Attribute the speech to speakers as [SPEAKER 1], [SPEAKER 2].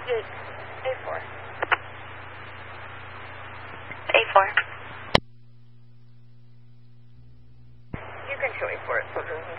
[SPEAKER 1] Yates, A4.
[SPEAKER 2] A4.
[SPEAKER 1] You can show A4 at Soldier